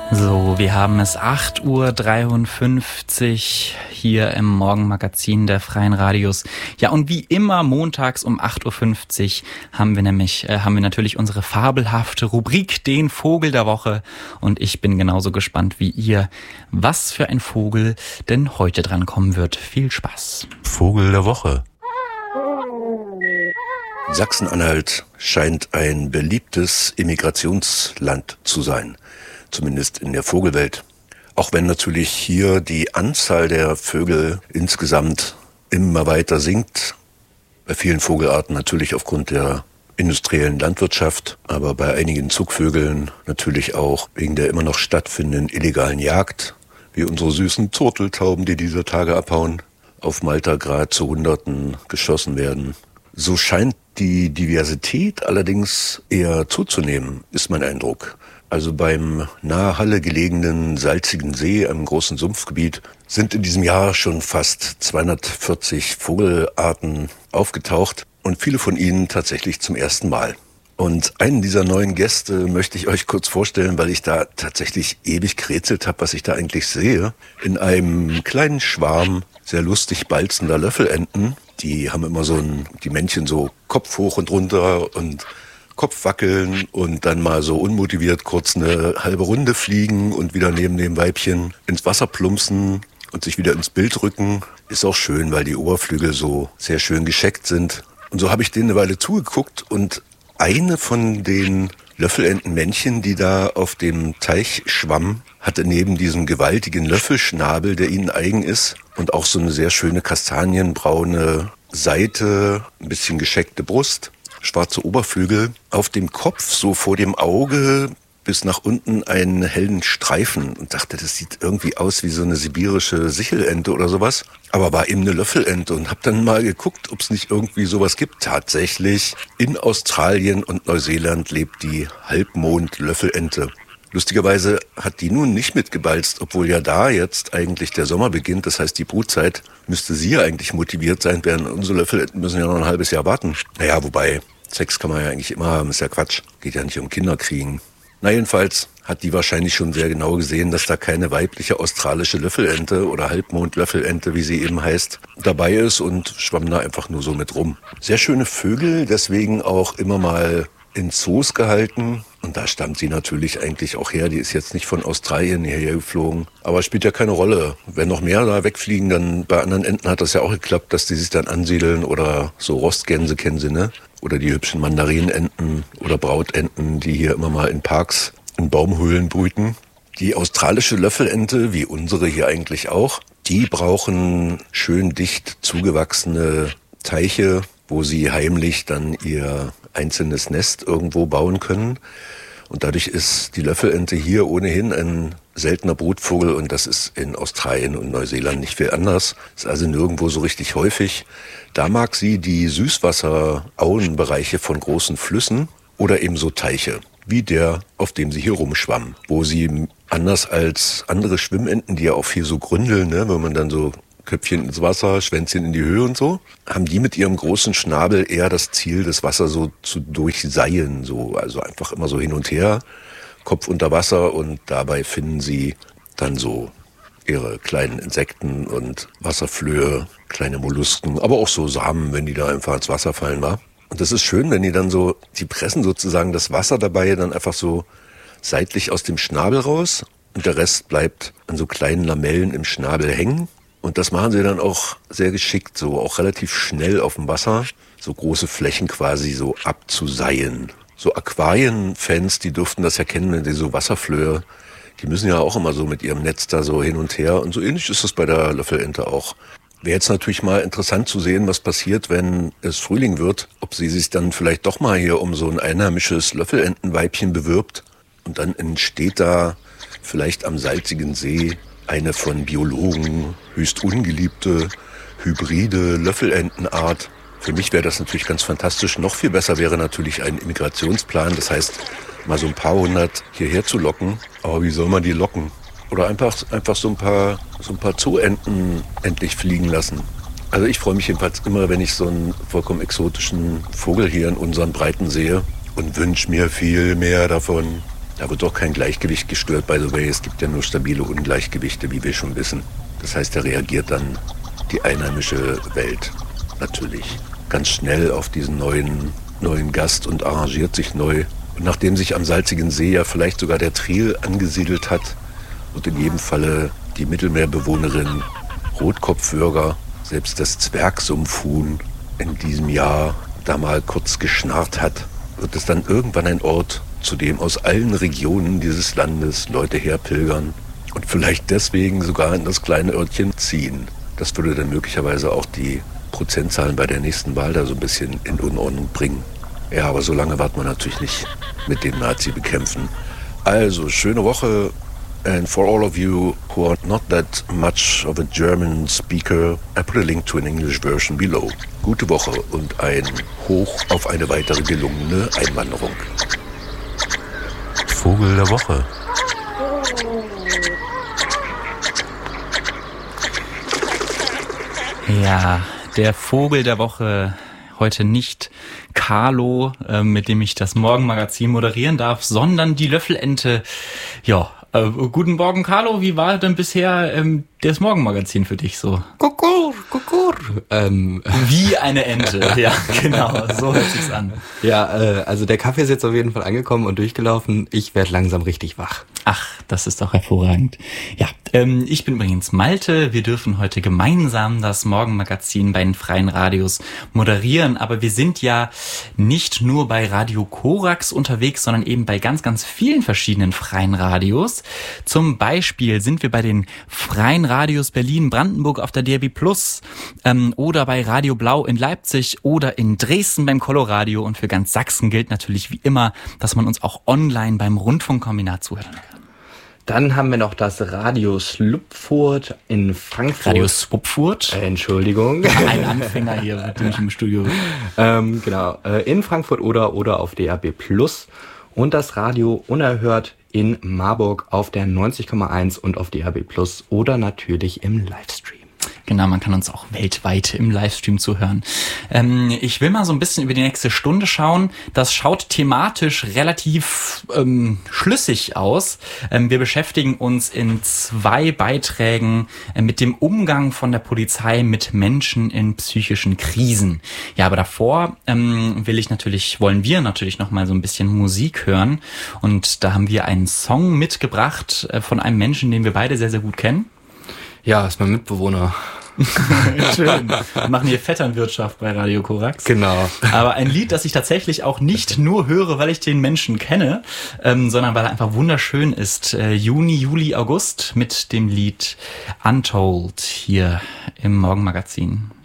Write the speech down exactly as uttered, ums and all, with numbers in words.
So, wir haben es acht Uhr dreiundfünfzig hier im Morgenmagazin der Freien Radios. Ja, und wie immer montags um acht Uhr fünfzig haben wir nämlich, äh, haben wir natürlich unsere fabelhafte Rubrik, den Vogel der Woche. Und ich bin genauso gespannt wie ihr, was für ein Vogel denn heute dran kommen wird. Viel Spaß. Vogel der Woche. Sachsen-Anhalt scheint ein beliebtes Immigrationsland zu sein. Zumindest in der Vogelwelt. Auch wenn natürlich hier die Anzahl der Vögel insgesamt immer weiter sinkt. Bei vielen Vogelarten natürlich aufgrund der industriellen Landwirtschaft, aber bei einigen Zugvögeln natürlich auch wegen der immer noch stattfindenden illegalen Jagd, wie unsere süßen Turteltauben, die dieser Tage abhauen, auf Malta gerade zu Hunderten geschossen werden. So scheint die Diversität allerdings eher zuzunehmen, ist mein Eindruck. Also beim nahe Halle gelegenen salzigen See, einem großen Sumpfgebiet, sind in diesem Jahr schon fast zweihundertvierzig Vogelarten aufgetaucht und viele von ihnen tatsächlich zum ersten Mal. Und einen dieser neuen Gäste möchte ich euch kurz vorstellen, weil ich da tatsächlich ewig gerätselt habe, was ich da eigentlich sehe. In einem kleinen Schwarm sehr lustig balzender Löffelenten. Die haben immer so ein, die Männchen so Kopf hoch und runter und Kopf wackeln und dann mal so unmotiviert kurz eine halbe Runde fliegen und wieder neben dem Weibchen ins Wasser plumpsen und sich wieder ins Bild rücken. Ist auch schön, weil die Oberflügel so sehr schön gescheckt sind. Und so habe ich denen eine Weile zugeguckt und eine von den Löffelentenmännchen, die da auf dem Teich schwamm, hatte neben diesem gewaltigen Löffelschnabel, der ihnen eigen ist, und auch so eine sehr schöne kastanienbraune Seite, ein bisschen gescheckte Brust, schwarze Oberflügel, auf dem Kopf, so vor dem Auge bis nach unten einen hellen Streifen und dachte, das sieht irgendwie aus wie so eine sibirische Sichelente oder sowas, aber war eben eine Löffelente und habe dann mal geguckt, ob es nicht irgendwie sowas gibt. Tatsächlich, in Australien und Neuseeland lebt die Halbmond-Löffelente. Lustigerweise hat die nun nicht mitgebalzt, obwohl ja da jetzt eigentlich der Sommer beginnt. Das heißt, die Brutzeit müsste sie ja eigentlich motiviert sein, während unsere Löffelenten müssen ja noch ein halbes Jahr warten. Naja, wobei, Sex kann man ja eigentlich immer haben, ist ja Quatsch. Geht ja nicht um Kinderkriegen. Na jedenfalls hat die wahrscheinlich schon sehr genau gesehen, dass da keine weibliche australische Löffelente oder Halbmondlöffelente, wie sie eben heißt, dabei ist und schwamm da einfach nur so mit rum. Sehr schöne Vögel, deswegen auch immer mal in Zoos gehalten. Und da stammt sie natürlich eigentlich auch her. Die ist jetzt nicht von Australien hierher geflogen. Aber spielt ja keine Rolle. Wenn noch mehr da wegfliegen, dann bei anderen Enten hat das ja auch geklappt, dass die sich dann ansiedeln. Oder so Rostgänse kennen sie, ne? Oder die hübschen Mandarinenten oder Brautenten, die hier immer mal in Parks, in Baumhöhlen brüten. Die australische Löffelente, wie unsere hier eigentlich auch, die brauchen schön dicht zugewachsene Teiche, wo sie heimlich dann ihr einzelnes Nest irgendwo bauen können. Und dadurch ist die Löffelente hier ohnehin ein seltener Brutvogel und das ist in Australien und Neuseeland nicht viel anders. Ist also nirgendwo so richtig häufig. Da mag sie die Süßwasserauenbereiche von großen Flüssen oder eben so Teiche, wie der, auf dem sie hier rumschwamm, wo sie anders als andere Schwimmenten, die ja auch viel so gründeln, ne, wenn man dann so Köpfchen ins Wasser, Schwänzchen in die Höhe und so, haben die mit ihrem großen Schnabel eher das Ziel, das Wasser so zu durchseien, so, also einfach immer so hin und her, Kopf unter Wasser und dabei finden sie dann so ihre kleinen Insekten und Wasserflöhe, kleine Mollusken, aber auch so Samen, wenn die da einfach ins Wasser fallen, war. Und das ist schön, wenn die dann so, die pressen sozusagen das Wasser dabei dann einfach so seitlich aus dem Schnabel raus und der Rest bleibt an so kleinen Lamellen im Schnabel hängen. Und das machen sie dann auch sehr geschickt, so auch relativ schnell auf dem Wasser, so große Flächen quasi so abzuseien. So Aquarienfans, die dürften das ja kennen, wenn die so Wasserflöhe, die müssen ja auch immer so mit ihrem Netz da so hin und her. Und so ähnlich ist es bei der Löffelente auch. Wäre jetzt natürlich mal interessant zu sehen, was passiert, wenn es Frühling wird, ob sie sich dann vielleicht doch mal hier um so ein einheimisches Löffelentenweibchen bewirbt. Und dann entsteht da vielleicht am salzigen See eine von Biologen höchst ungeliebte, hybride Löffelentenart. Für mich wäre das natürlich ganz fantastisch. Noch viel besser wäre natürlich ein Immigrationsplan. Das heißt, mal so ein paar hundert hierher zu locken. Aber wie soll man die locken? Oder einfach, einfach so ein paar, so ein paar Zooenten endlich fliegen lassen. Also ich freue mich jedenfalls immer, wenn ich so einen vollkommen exotischen Vogel hier in unseren Breiten sehe und wünsche mir viel mehr davon. Da wird auch kein Gleichgewicht gestört, by the way. Es gibt ja nur stabile Ungleichgewichte, wie wir schon wissen. Das heißt, da reagiert dann die einheimische Welt natürlich ganz schnell auf diesen neuen, neuen Gast und arrangiert sich neu. Und nachdem sich am salzigen See ja vielleicht sogar der Tril angesiedelt hat und in jedem Falle die Mittelmeerbewohnerin Rotkopfwürger, selbst das Zwergsumpfhuhn in diesem Jahr da mal kurz geschnarrt hat, wird es dann irgendwann ein Ort, zu dem aus allen Regionen dieses Landes Leute herpilgern und vielleicht deswegen sogar in das kleine Örtchen ziehen. Das würde dann möglicherweise auch die Prozentzahlen bei der nächsten Wahl da so ein bisschen in Unordnung bringen. Ja, aber so lange warten wir natürlich nicht mit dem Nazi-Bekämpfen. Also, schöne Woche. And for all of you who are not that much of a German speaker, I put a link to an English version below. Gute Woche und ein Hoch auf eine weitere gelungene Einwanderung. Vogel der Woche. Ja, der Vogel der Woche. Heute nicht Carlo, äh, mit dem ich das Morgenmagazin moderieren darf, sondern die Löffelente. Ja, äh, guten Morgen, Carlo. Wie war denn bisher ähm, das Morgenmagazin für dich so? Kuckuck, kuckuck. Ähm. Wie eine Ente. Ja, genau. So hört sich's an. Ja, äh, also der Kaffee ist jetzt auf jeden Fall angekommen und durchgelaufen. Ich werde langsam richtig wach. Ach, das ist doch hervorragend. Ja, ähm, ich bin übrigens Malte. Wir dürfen heute gemeinsam das Morgenmagazin bei den Freien Radios moderieren. Aber wir sind ja nicht nur bei Radio Korax unterwegs, sondern eben bei ganz, ganz vielen verschiedenen freien Radios. Zum Beispiel sind wir bei den Freien Radios Berlin, Brandenburg auf der D A B Plus ähm, oder bei Radio Blau in Leipzig oder in Dresden beim Coloradio. Und für ganz Sachsen gilt natürlich wie immer, dass man uns auch online beim Rundfunkkombinat zuhören kann. Dann haben wir noch das Radio Slupfurt in Frankfurt. Radio Swupfurt? Äh, Entschuldigung. Ein Anfänger hier, mit dem ich im Studio bin. ähm, genau, äh, in Frankfurt oder oder auf D A B Plus. Und das Radio Unerhört in Marburg auf der neunzig Komma eins und auf D A B Plus oder natürlich im Livestream. Genau, man kann uns auch weltweit im Livestream zuhören. Ähm, ich will mal so ein bisschen über die nächste Stunde schauen. Das schaut thematisch relativ ähm, schlüssig aus. Ähm, wir beschäftigen uns in zwei Beiträgen äh, mit dem Umgang von der Polizei mit Menschen in psychischen Krisen. Ja, aber davor ähm, will ich natürlich, wollen wir natürlich noch mal so ein bisschen Musik hören. Und da haben wir einen Song mitgebracht äh, von einem Menschen, den wir beide sehr, sehr gut kennen. Ja, ist mein Mitbewohner. Schön. Wir machen hier Vetternwirtschaft bei Radio Korax. Genau. Aber ein Lied, das ich tatsächlich auch nicht nur höre, weil ich den Menschen kenne, ähm, sondern weil er einfach wunderschön ist. Äh, Juni, Juli, August mit dem Lied Untold hier im Morgenmagazin.